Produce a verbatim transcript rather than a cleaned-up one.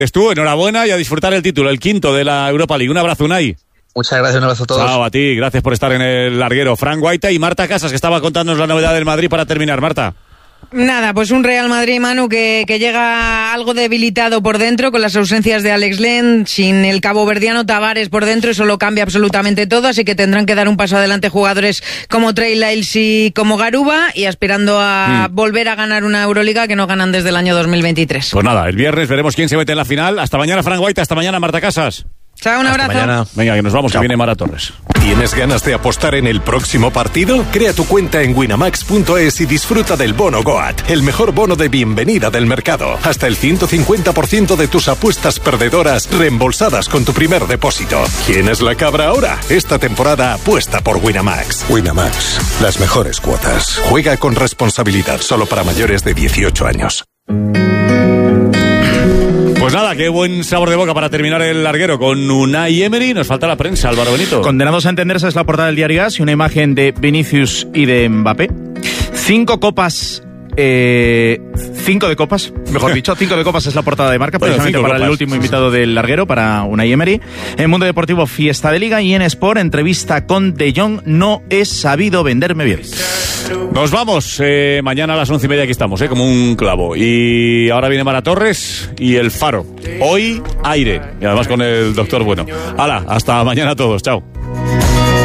Estuvo, enhorabuena y a disfrutar el título, el quinto de la Europa League. Un abrazo, Unai. Muchas gracias, un abrazo a todos. Chao, a ti, gracias por estar en el larguero. Fran Guaita y Marta Casas, que estaba contándonos la novedad del Madrid para terminar. Marta. Nada, pues un Real Madrid, Manu, que, que llega algo debilitado por dentro con las ausencias de Alex Len, sin el caboverdiano Tavares por dentro, eso lo cambia absolutamente todo, así que tendrán que dar un paso adelante jugadores como Trey Lyles y como Garuba, y aspirando a mm. volver a ganar una Euroliga que no ganan desde el año dos mil veintitrés. Pues nada, el viernes veremos quién se mete en la final. Hasta mañana, Fran Guaita, hasta mañana, Marta Casas. Chao, un abrazo. Hasta mañana. Venga, que nos vamos, Chao. Que viene Mara Torres. ¿Tienes ganas de apostar en el próximo partido? Crea tu cuenta en winamax punto es y disfruta del bono Goat, el mejor bono de bienvenida del mercado. Hasta el ciento cincuenta por ciento de tus apuestas perdedoras reembolsadas con tu primer depósito. ¿Quién es la cabra ahora? Esta temporada apuesta por Winamax. Winamax, las mejores cuotas. Juega con responsabilidad, solo para mayores de dieciocho años. Pues nada, qué buen sabor de boca para terminar el larguero con Unai Emery. Nos falta la prensa, Álvaro Benito. Condenados a entenderse es la portada del diario AS y una imagen de Vinicius y de Mbappé. Cinco copas... Eh, cinco de copas, mejor dicho, cinco de copas es la portada de Marca, bueno, precisamente para copas. El último invitado del larguero, para Unai Emery. En Mundo Deportivo, fiesta de liga, y en Sport, entrevista con De Jong, no he sabido venderme bien. Nos vamos, eh, mañana a las once y media aquí estamos, eh, como un clavo. Y ahora viene Mara Torres y El Faro. Hoy, aire, y además con el doctor Bueno. Hala, hasta mañana a todos, chao.